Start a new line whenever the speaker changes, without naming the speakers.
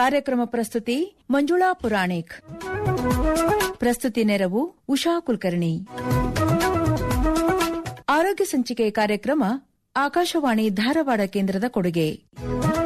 ಕಾರ್ಯಕ್ರಮ ಪ್ರಸ್ತುತಿ ಮಂಜುಳಾ ಪುರಾಣಿಕ್. ಪ್ರಸ್ತುತಿ ನೆರವು ಉಷಾ ಕುಲಕರ್ಣಿ. ಆರೋಗ್ಯ ಸಂಚಿಕೆ ಕಾರ್ಯಕ್ರಮ ಆಕಾಶವಾಣಿ ಧಾರವಾಡ ಕೇಂದ್ರದ ಕೊಡುಗೆ.